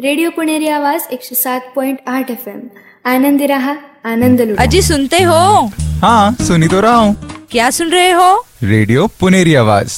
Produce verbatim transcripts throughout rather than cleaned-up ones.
Radio पुणेरी आवाज एकशे सात पॉइंट आठ एफ एम। आनंदी रहा, आनंद लुटा। अजी सुनते हो? हाँ, सुनी तो रहा हूँ। क्या सुन रहे हो? रेडियो पुणेरी आवाज।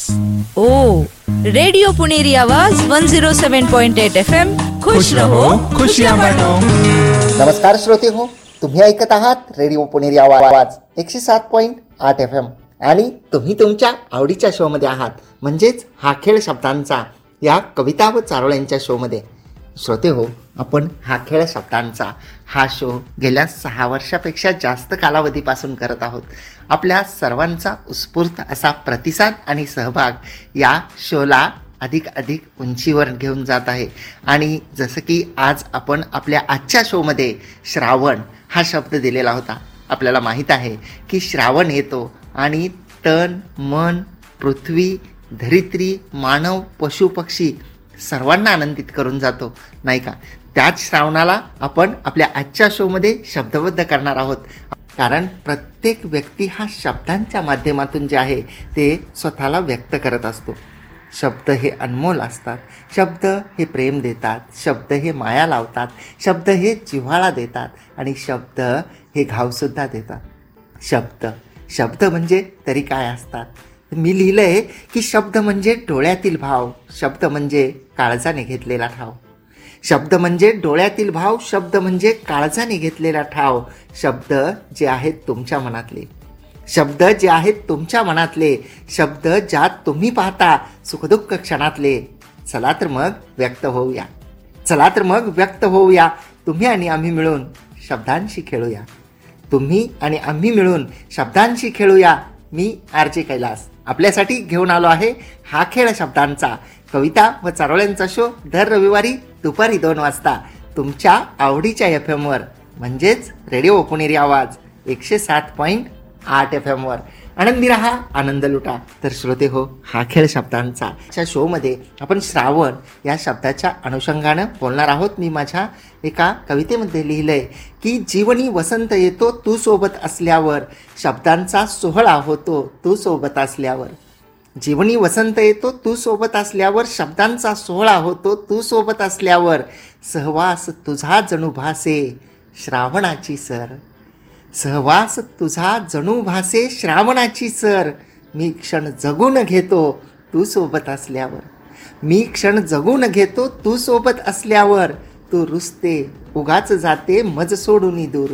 ओ, रेडियो पुणेरी आवाज एक सौ सात पॉइंट आठ एफ एम। खुश रहो, खुशियाँ बांटो। नमस्कार श्रोते हो, तुम्ही ऐकत आहात रेडिओ पुणेरी आवाज एकशे सात पॉइंट आठ एफ एम आणि तुम्ही तुमच्या आवडीच्या शो मध्ये आहात, म्हणजेच हा खेळ शब्दांचा या कविता व चारोळ्यांच्या शो मध्ये। श्रोते हो, आपण हा खेळ शब्दांचा हा शो गेल्या सहा वर्षापेक्षा जास्त कालावधीपासून करत आहोत। आपल्या सर्वांचा उत्स्फूर्त असा प्रतिसाद आणि सहभाग या शोला अधिक अधिक उंचीवर घेऊन जात आहे। आणि जसं की आज आपण आपल्या आजच्या शोमध्ये श्रावण हा शब्द दिलेला होता। आपल्याला माहीत आहे की श्रावण येतो आणि तन मन पृथ्वी धरित्री मानव पशु पक्षी सर्वांना आनंदित करून जातो, नाही का? त्याच श्रावणाला आपण आपल्या आजच्या शोमध्ये शब्दबद्ध करणार आहोत, कारण प्रत्येक व्यक्ती हा शब्दांच्या माध्यमातून जे आहे ते स्वतःला व्यक्त करत असतो। शब्द हे अनमोल असतात, शब्द हे प्रेम देतात, शब्द हे माया लावतात, शब्द हे जिव्हाळा देतात आणि शब्द हे घावसुद्धा देतात। शब्द शब्द म्हणजे तरी काय असतात? मी लिहिलं आहे की शब्द म्हणजे डोळ्यातील भाव, शब्द म्हणजे काळजाने घेतलेला ठाव। शब्द म्हणजे डोळ्यातील भाव, शब्द म्हणजे काळजाने घेतलेला ठाव। शब्द जे आहेत तुमच्या मनातले, शब्द जे आहेत तुमच्या मनातले, शब्द ज्यात तुम्ही पाहता सुखदुःख क्षणातले। चला तर मग व्यक्त होऊया, चला तर मग व्यक्त होऊया, तुम्ही आणि आम्ही मिळून शब्दांशी खेळूया, तुम्ही आणि आम्ही मिळून शब्दांशी खेळूया। मी आर जे कैलास आपल्यासाठी घेऊन आलो आहे हा खेळ शब्दांचा कविता व चारोळ्यांचा शो दर रविवारी दुपारी दोन वाजता तुमच्या आवडीच्या एफ एमवर, म्हणजेच रेडिओ पुणेरी आवाज एकशे सात पॉईंट आठ एफ एमवर। आनंदी रहा, आनंद लुटा। तर श्रोते हो, हा खेळ शब्दांचा च्या शोमध्ये आपण श्रावण या शब्दाच्या अनुषंगानं बोलणार आहोत। मी माझ्या एका कवितेमध्ये लिहिलंय की जीवनी वसंत येतो तू सोबत असल्यावर, शब्दांचा सोहळा होतो तू सोबत असल्यावर। जीवनी वसंत येतो तू सोबत असल्यावर, शब्दांचा सोहळा होतो तू सोबत असल्यावर। सहवास तुझा जणू भासे श्रावणाची सर, सहवास तुझा जणू भासे श्रावणाची सर। मी क्षण जगून घेतो तू सोबत असल्यावर, मी क्षण जगून घेतो तू सोबत असल्यावर। तू रुसते उगाच जाते मज सोडून दूर,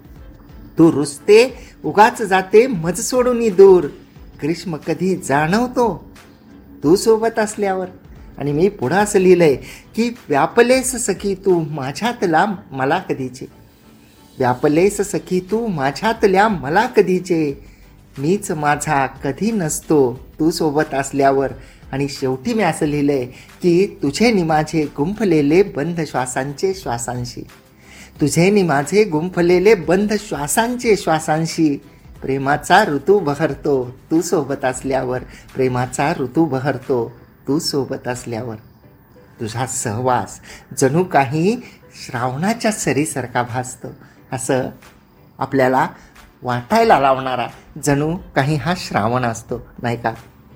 तू रुसते उगाच जाते मज सोडून दूर। ग्रीष्म कधी जाणवतो तू सोबत असल्यावर। आणि मी पुढं असं लिहिलंय की व्यापलेस सखी तू माझ्यातला मला कधीचे, व्यापलेस सखी तू माझ्यातल्या मला कधीचे। मीच माझा कधी नसतो तू सोबत असल्यावर। आणि शेवटी मी असं लिहिलंय की तुझे नि माझे गुंफलेले बंध श्वासांचे श्वासांशी, तुझे नि माझे गुंफलेले बंध श्वासांचे श्वासांशी। प्रेमाचा ऋतू बहरतो तू सोबत असल्यावर, प्रेमाचा ऋतू बहरतो तू सोबत असल्यावर। तुझा सहवास जणू काही श्रावणाच्या सरीसारखा भासतो, असं आपल्याला वाटायला लावणारा जणू काही हा श्रावण असतो, नाही का?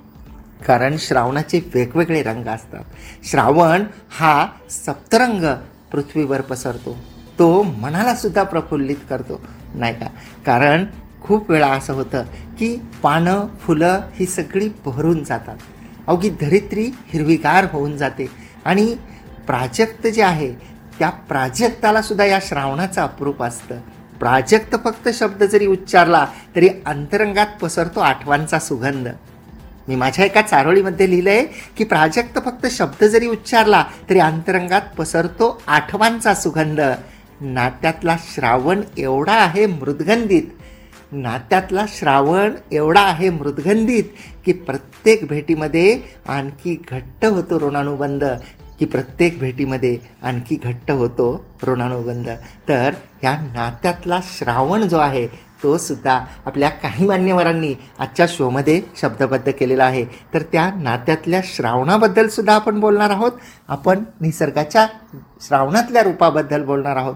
कारण श्रावणाचे वेगवेगळे रंग असतात। श्रावण हा सप्तरंग पृथ्वीवर पसरतो, तो मनाला सुद्धा प्रफुल्लित करतो, नाही का? कारण खूप वेळा असं होतं की पानं फुलं ही सगळी बहरून जातात, अवघी धरित्री हिरवीगार होऊन जाते आणि प्राजक्त जे आहे त्या प्राजक्ताला सुद्धा या श्रावणाचं अप्रूप असतं। प्राजक्त फक्त शब्द जरी उच्चारला तरी अंतरंगात पसरतो आठवांचा सुगंध। मी माझ्या एका चारोळीमध्ये लिहिलंय की प्राजक्त फक्त शब्द जरी उच्चारला तरी अंतरंगात पसरतो आठवांचा सुगंध। नात्यातला श्रावण एवढा आहे मृदगंधित, नात्यातला श्रावण एवढा आहे मृदगंधित की प्रत्येक भेटीमध्ये आणखी घट्ट होतो ऋणानुबंध, की प्रत्येक भेटीमध्ये आणखी घट्ट होतो ऋणानुबंध। तर ह्या नात्यातला श्रावण जो आहे तो सुद्धा आपल्या काही मान्यवरांनी आजच्या शोमध्ये शब्दबद्ध केलेला आहे। तर त्या नात्यातल्या श्रावणाबद्दल सुद्धा आपण बोलणार आहोत, आपण निसर्गाच्या श्रावणातल्या रूपाबद्दल बोलणार आहोत।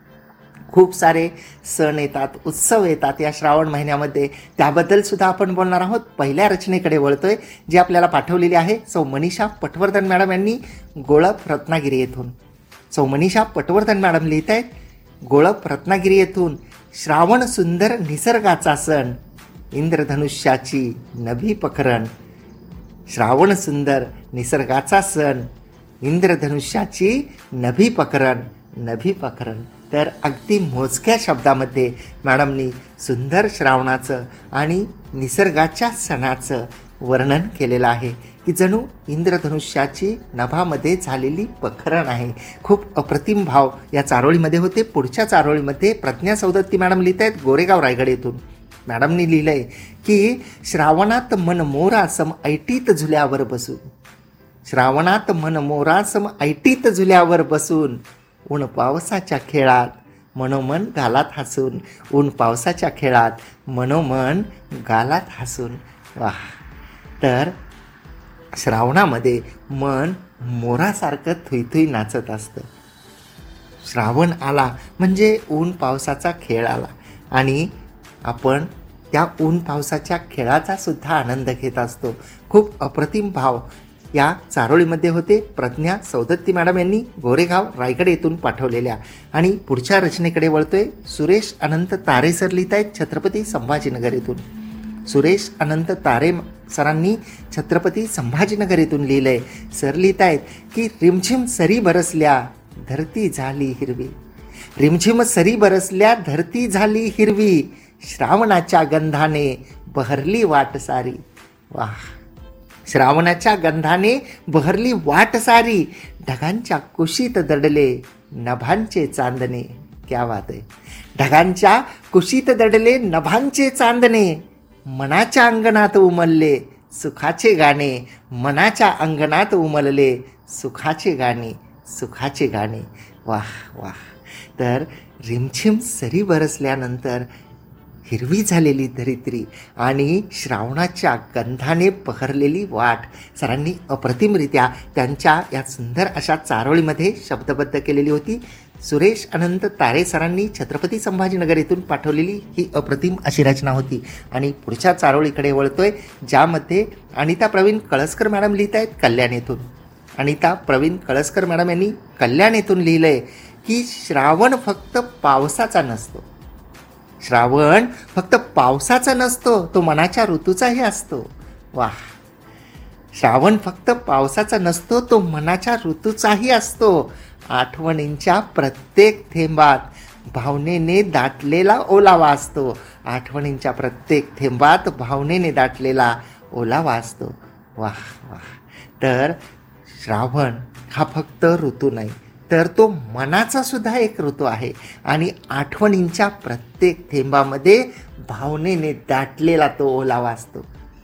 खूप सारे सण येतात, उत्सव येतात या श्रावण महिन्यामध्ये, त्याबद्दल सुद्धा आपण बोलणार आहोत। पहिल्या रचनेकडे वळतोय जी आपल्याला पाठवलेली आहे सौ मनीषा पटवर्धन मॅडम यांनी गोळप रत्नागिरी येथून। सौ मनीषा पटवर्धन मॅडम लिहित आहेत गोळप रत्नागिरी येथून, श्रावण सुंदर निसर्गाचा सण, इंद्रधनुष्याची नभी पखरण. श्रावण सुंदर निसर्गाचा सण, इंद्रधनुष्याची नभी पखरण, नभी पखरण. तर अगदी मोजक्या शब्दामध्ये मॅडमनी सुंदर श्रावणाचं आणि निसर्गाच्या सणाचं वर्णन केलेलं आहे की जणू इंद्रधनुष्याची नभामध्ये झालेली पखरण आहे. खूप अप्रतिम भाव या चारोळीमध्ये होते. पुढच्या चारोळीमध्ये प्रज्ञा सौदत्ती मॅडम लिहित आहेत गोरेगाव रायगड येथून. मॅडमनी लिहिलं आहे की श्रावणात मन मोरा सम ऐटीत झुल्यावर बसून, श्रावणात मन मोरा सम ऐटीत झुल्यावर बसून, ऊन पावसाच्या खेळात मनोमन गालात हसून, ऊन पावसाच्या खेळात मनोमन गालात हसून. वाह. तर श्रावणामध्ये मन मोरासारखं थुईथुई नाचत असतं. श्रावण आला म्हणजे ऊन पावसाचा खेळ आला आणि आपण त्या ऊन पावसाच्या खेळाचा सुद्धा आनंद घेत असतो. खूप अप्रतिम भाव या चारोळीमध्ये होते. प्रज्ञा सौदत्ती मॅडम यांनी गोरेगाव रायगड येथून पाठवलेल्या. आणि पुढच्या रचनेकडे वळतोय. सुरेश अनंत तारे सर लिहित आहेत छत्रपती संभाजीनगर येथून. सुरेश अनंत तारे सरांनी छत्रपती संभाजीनगर येथून लिहिलं आहे. सर लिहित आहेत की रिमझिम सरी बरसल्या धरती झाली हिरवी, रिमझिम सरी बरसल्या धरती झाली हिरवी, श्रावणाच्या गंधाने बहरली वाट सारी. वाह. श्रावणाच्या गंधाने बहरली वाट सारी, ढगांच्या कुशीत दडले नभांचे चांदणे. क्या बात आहे. ढगांच्या कुशीत दडले नभांचे चांदणे, मनाच्या अंगणात उमलले सुखाचे गाणे, मनाच्या अंगणात उमलले सुखाचे गाणे, सुखाचे गाणे. वाह वाह. तर रिमझिम सरी बरसल्यानंतर हिरवी झालेली धरित्री आणि श्रावणाच्या गंधाने बहरलेली वाट सरांनी अप्रतिमरित्या त्यांच्या या सुंदर अशा चारोळीमध्ये शब्दबद्ध केलेली होती. सुरेश अनंत तारे सरांनी छत्रपती संभाजीनगर येथून पाठवलेली ही अप्रतिम अशी रचना होती. आणि पुढच्या चारोळीकडे वळतोय ज्यामध्ये अनिता प्रवीण कळसकर मॅडम लिहित आहेत कल्याण येथून. अनिता प्रवीण कळसकर मॅडम यांनी कल्याण येथून लिहिलं आहे की श्रावण फक्त पावसाचा नसतो, श्रावण फक्त पावसाचा नसतो, तो मनाच्या ऋतूचाही असतो. वाह. श्रावण फक्त पावसाचा नसतो, तो मनाच्या ऋतूचाही असतो. आठवणींच्या प्रत्येक थेंबात भावनेने दाटलेला ओलावा असतो, आठवणींच्या प्रत्येक थेंबात भावनेने दाटलेला ओलावा असतो. वाह वाह. तर श्रावण हा फक्त ऋतू नाही तर तो मनाचा सुद्धा एक ऋतू आहे आणि आठवणींच्या प्रत्येक थेंबामध्ये भावनेने दाटलेला तो ओलावा असतो.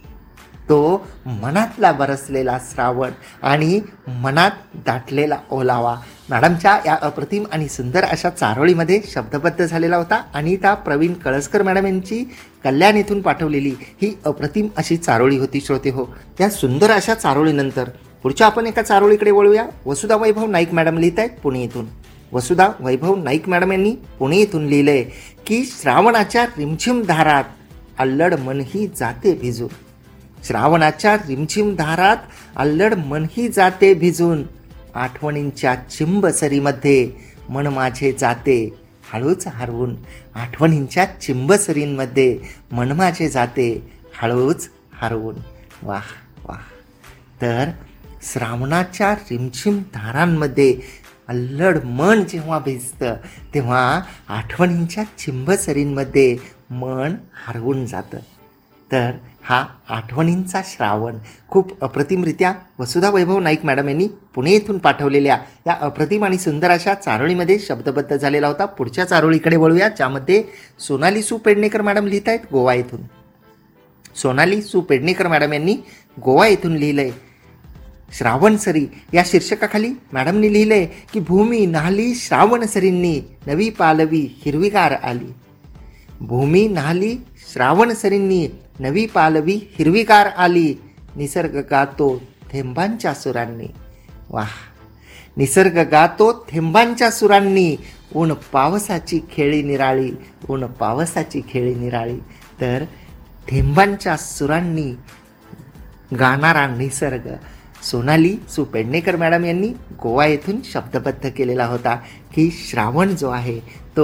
तो मनातला बरसलेला श्रावण आणि मनात दाटलेला ओलावा मॅडमच्या या अप्रतिम आणि सुंदर अशा चारोळीमध्ये शब्दबद्ध झालेला होता. अनिता प्रवीण कळसकर मॅडम यांची कल्याण येथून पाठवलेली ही अप्रतिम अशी चारोळी होती. श्रोते हो, या सुंदर अशा चारोळीनंतर पुढच्या आपण एका चारोळीकडे वळूया. वसुधा वैभव नाईक मॅडम लिहित आहेत पुणे येथून. वसुधा वैभव नाईक मॅडम यांनी पुणे येथून लिहिलं आहे की श्रावणाच्या रिमझिम धारात अल्लड मनही जाते भिजून, श्रावणाच्या रिमझिम धारात अल्लड मनही जाते भिजून, आठवणींच्या चिंबसरीमध्ये मन माझे जाते हळूच हरवून, आठवणींच्या चिंबसरींमध्ये मन माझे जाते हळूच हरवून. वाह वाह. तर श्रावणाच्या रिमझिम धारांमध्ये अल्लड मन जेव्हा भिजतं तेव्हा आठवणींच्या चिंबसरींमध्ये मन हरवून जातं. तर हा आठवणींचा श्रावण खूप अप्रतिमरित्या वसुधा वैभव नाईक मॅडम यांनी पुणे येथून पाठवलेल्या या अप्रतिम आणि सुंदर अशा चारोळीमध्ये शब्दबद्ध झालेला होता. पुढच्या चारोळीकडे वळूया ज्यामध्ये सोनाली सु पेडणेकर मॅडम लिहित आहेत गोवा येथून. सोनाली सु पेडणेकर मॅडम यांनी गोवा येथून लिहिलं आहे श्रावण सरी या शीर्षकाखाली मॅडमनी लिहिलं आहे की भूमी न्हाली श्रावण सरींनी नवी पालवी हिरवीगार आली, भूमी न्हाली श्रावण सरींनी नवी पालवी हिरवीगार आली, निसर्ग गातो थेंबांच्या सुरांनी. वाह. निसर्ग गातो थेंबांच्या सुरांनी, ऊन पावसाची खेळी निराळी, ऊन पावसाची खेळी निराळी. तर थेंबांच्या सुरांनी गाणारा निसर्ग सोनाली सु पेडणेकर मॅडम यांनी गोवा येथून शब्दबद्ध केलेला होता की श्रावण जो आहे तो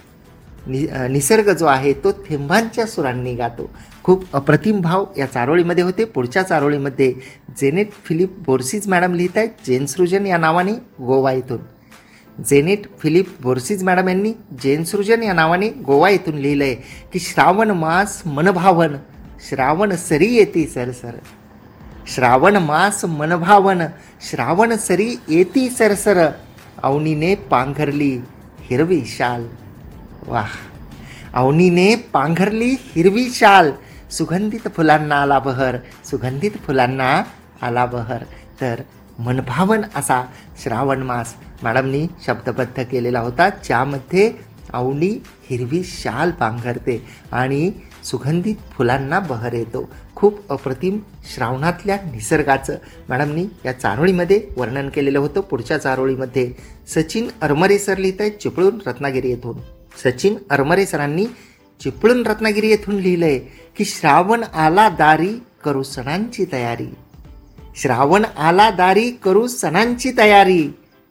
नि निसर्ग जो आहे तो थेंबांच्या सुरांनी गातो. खूप अप्रतिम भाव या चारोळीमध्ये होते. पुढच्या चारोळीमध्ये जेनेट फिलिप बोर्सिज मॅडम लिहित आहेत जैनसृजन या नावाने गोवा येथून. जेनेट फिलिप बोर्सिज मॅडम यांनी जैनसृजन या नावाने गोवा येथून लिहिलं आहे की श्रावण मास मनभावन श्रावण सरी येती सरसर. श्रावण मास मनभावन श्रावण सरी येती सरसर अवनीने पांघरली हिरवी शाल. वाह, अवनीने पांघरली हिरवी शाल सुगंधित फुलांना आला बहर सुगंधित फुलांना आला बहर. तर मनभावन असा श्रावण मास मॅडमनी शब्दबद्ध केलेला होता, ज्यामध्ये अवनी हिरवी शाल पांघरते आणि सुगंधित फुलांना बहर येतो. खूप अप्रतिम श्रावणातल्या निसर्गाचं मॅडमनी या चारोळीमध्ये वर्णन केलेलं होतं. पुढच्या चारोळीमध्ये सचिन अरमरे सर लिहित आहेत चिपळूण रत्नागिरी येथून. सचिन अरमरे सरांनी चिपळूण रत्नागिरी येथून लिहिलंय की श्रावण आला दारी करू सणांची तयारी. श्रावण आला दारी करू सणांची तयारी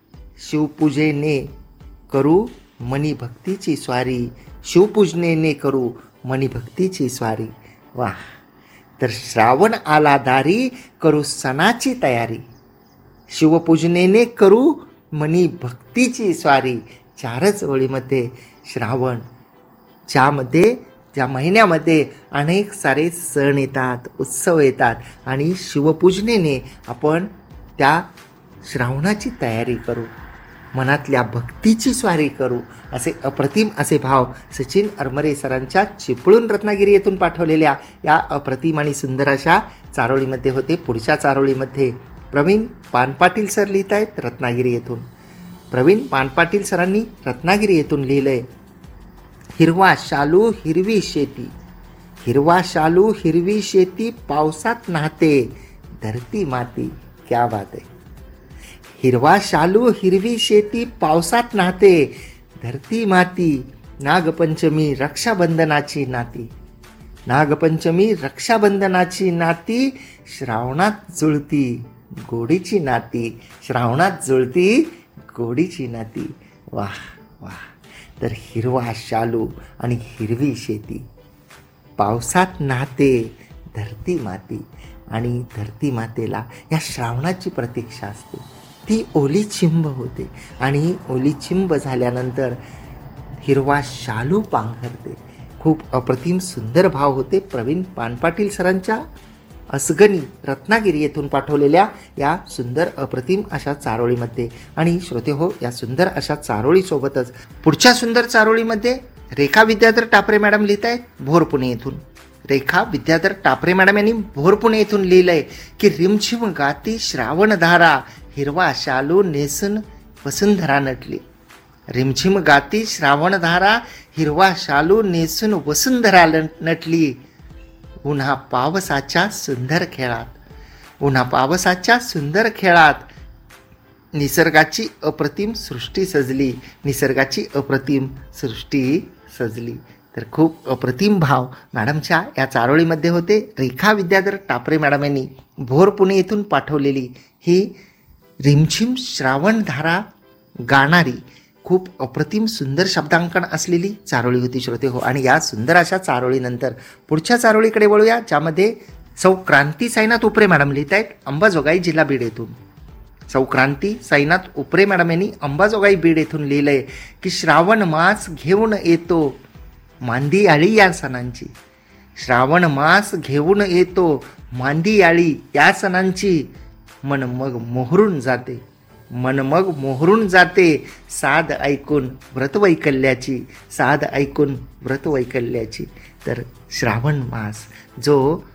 शिवपूजेने करू मनी भक्तीची स्वारी. शिवपूजनेने करू मनी भक्तीची स्वारी. वाह, तर श्रावण आला दारी करू सणाची तयारी शिवपूजनेने करू मनी भक्तीची स्वारी. चारच ओळीमध्ये श्रावण, ज्यामध्ये ज्या महिन्यामध्ये अनेक सारे सण येतात, उत्सव येतात आणि शिवपूजनेने आपण त्या श्रावणाची तयारी करू, मनातल्या भक्तीची स्वारी करू, असे अप्रतिम असे भाव सचिन अरमरे सरांच्या चिपळूण रत्नागिरी येथून पाठवलेल्या या अप्रतिम आणि सुंदर अशा चारोळीमध्ये होते. पुढच्या चारोळीमध्ये प्रवीण पानपाटील सर लिहित आहेत रत्नागिरी येथून. प्रवीण पानपाटील सरांनी रत्नागिरी येथून लिहिलंय हिरवा शालू हिरवी शेती. हिरवा शालू हिरवी शेती पावसात नाहते धरती माती. क्या बात आहे. हिरवा शालू हिरवी शेती पावसात नाहते धरती माती. नागपंचमी रक्षाबंधनाची नाती. नागपंचमी रक्षाबंधनाची नाती श्रावणात जुळती गोडीची नाती. श्रावणात जुळती गोडीची नाती. वाह वाह. तर हिरवा शालू आणि हिरवी शेती पावसात नाहते धरती माती आणि धरती मातेला या श्रावणाची प्रतीक्षा असते. ती ओली चिंब होते आणि ओली चिंब झाल्यानंतर हिरवा शालू पांघरते. खूप अप्रतिम सुंदर भाव होते प्रवीण पानपाटील सरांच्या असगनी रत्नागिरी येथून पाठवलेल्या या सुंदर अप्रतिम अशा चारोळीमध्ये. आणि श्रोते हो, या सुंदर अशा चारोळीसोबतच पुढच्या सुंदर चारोळीमध्ये रेखा विद्याधर टापरे मॅडम लिहित आहेत भोर पुणे येथून. रेखा विद्याधर टापरे मॅडम यांनी भोर पुणे येथून लिहिलंय की रिमझिम गाती श्रावणधारा हिरवा शालू नेसून वसुंधरा नटली. रिमझिम गाती श्रावणधारा हिरवा शालू नेसून वसुंधरा नटली. उन्हा पावसाच्या सुंदर खेळात. उन्हा पावसाच्या सुंदर खेळात निसर्गाची अप्रतिम सृष्टी सजली. निसर्गाची अप्रतिम सृष्टी सजली. तर खूप अप्रतिम भाव मॅडमच्या या चारोळीमध्ये होते. रेखा विद्याधर टापरे मॅडम यांनी भोर पुणे येथून पाठवलेली ही रिमझिम श्रावणधारा गाणारी खूप अप्रतिम सुंदर शब्दांकन असलेली चारोळी होती श्रोते हो. आणि या सुंदर अशा चारोळीनंतर पुढच्या चारोळीकडे वळूया, ज्यामध्ये सौ क्रांती साईनाथ उपरे मॅडम लिहित आहेत अंबाजोगाई जिल्हा बीड येथून. सौ क्रांती साईनाथ उपरे मॅडम यांनी अंबाजोगाई बीड येथून लिहिलंय की श्रावण मास घेऊन येतो मांदी आळी या सणांची. श्रावण मास घेऊन येतो मांदी आळी या सणांची. मन मग मोहरून जाते. मन मग मोहरून जाते साध ऐकून व्रतवैकल्याची. साध ऐकून व्रतवैकल्याची. तर श्रावण मास जो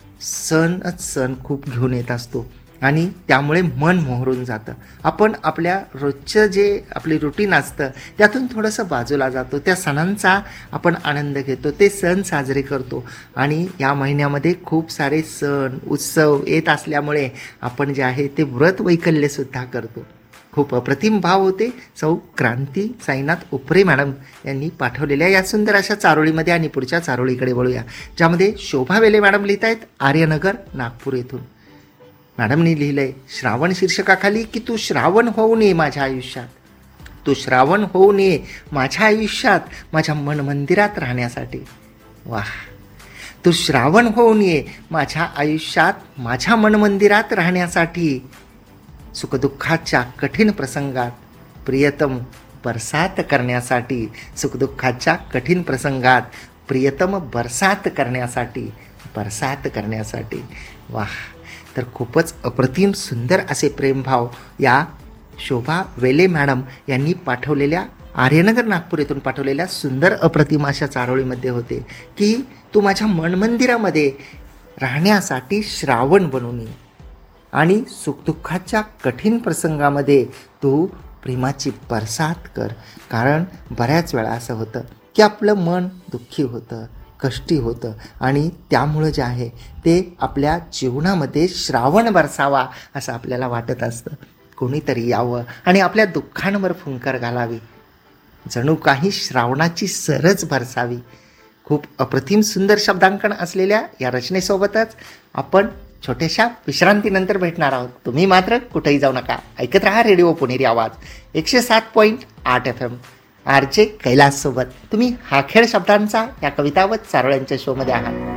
सणच सण खूप घेऊन येत असतो आणि त्यामुळे मन मोहरून जातं. आपण आपल्या रोजचं जे आपली रुटीन असतं त्यातून थोडंसं बाजूला जातो. त्या सणांचा आपण आनंद घेतो, ते सण साजरे करतो. आणि या महिन्यामध्ये खूप सारे सण उत्सव येत असल्यामुळे आपण जे आहे ते व्रत वैकल्यसुद्धा करतो. खूप अप्रतिम भाव होते सौ क्रांती साईनाथ उपरे मॅडम यांनी पाठवलेल्या या सुंदर अशा चारोळीमध्ये. आणि पुढच्या चारोळीकडे वळूया, ज्यामध्ये शोभा वेले मॅडम लिहित आहेत आर्यनगर नागपूर येथून. मॅडमनी लिहिलंय श्रावण शीर्षकाखाली की तू श्रावण होऊ नये माझ्या आयुष्यात, तू श्रावण होऊ नये माझ्या आयुष्यात माझ्या मन मंदिरात राहण्यासाठी. वाह, तू श्रावण होऊ नये माझ्या आयुष्यात माझ्या मन मंदिरात राहण्यासाठी. सुखदुःखाच्या कठीण प्रसंगात प्रियतम बरसात करण्यासाठी, सुखदुःखाच्या कठीण प्रसंगात प्रियतम बरसात करण्यासाठी, बरसात करण्यासाठी. वाह, तर खूपच अप्रतिम सुंदर असे प्रेमभाव या शोभा वेले मॅडम यांनी पाठवलेल्या आर्यनगर नागपूर येथून पाठवलेल्या सुंदर अप्रतिम अशा चारोळीमध्ये होते की तू माझ्या मनमंदिरामध्ये राहण्यासाठी श्रावण बनून ये आणि सुखदुःखाच्या कठीण प्रसंगामध्ये तू प्रेमाची बरसात कर. कारण बऱ्याच वेळा असं होतं की आपलं मन दुःखी होतं, कष्टी होतं आणि त्यामुळं जे आहे ते आपल्या जीवनामध्ये श्रावण बरसावा असं आपल्याला वाटत असतं. कोणीतरी यावं आणि आपल्या दुःखांवर फुंकर घालावी, जणू काही श्रावणाची सरच बरसावी. खूप अप्रतिम सुंदर शब्दांकन असलेल्या या रचनेसोबतच आपण छोट्याशा विश्रांतीनंतर भेटणार आहोत. तुम्ही मात्र कुठेही जाऊ नका, ऐकत राहा रेडिओ पुणेरी आवाज एकशे सात पॉईंट आठ F M. R J Kailas सोबत तुम्ही हा खेळ शब्दांचा या कविता व चारोळ्यांच्या शोमध्ये आहात.